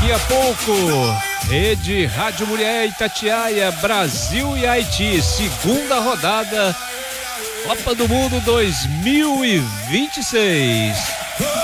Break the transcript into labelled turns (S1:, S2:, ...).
S1: Daqui a pouco, Rede Rádio Mulher Itatiaia, Brasil e Haiti, segunda rodada, Copa do Mundo 2026.